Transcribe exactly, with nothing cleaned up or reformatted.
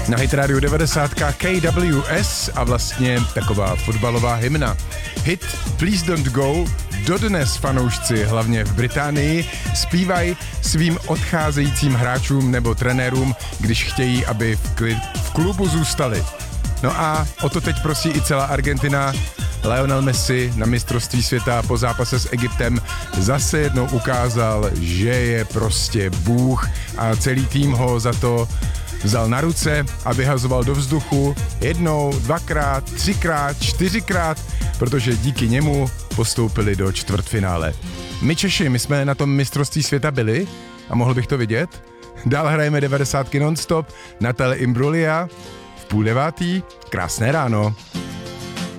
Na Hit Radio devadesát K W S a vlastně taková fotbalová hymna. Hit Please Don't Go dodnes fanoušci, hlavně v Británii, zpívají svým odcházejícím hráčům nebo trenérům, když chtějí, aby v, kli- v klubu zůstali. No a o to teď prosí i celá Argentina. Lionel Messi na mistrovství světa po zápase s Egyptem zase jednou ukázal, že je prostě bůh a celý tým ho za to vzal na ruce a vyhazoval do vzduchu jednou, dvakrát, třikrát, čtyřikrát, protože díky němu postoupili do čtvrtfinále. My Češi, my jsme na tom mistrovství světa byli a mohl bych to vidět. Dál hrajeme devadesátky non-stop, Natalie Imbruglia v půl devátý. Krásné ráno.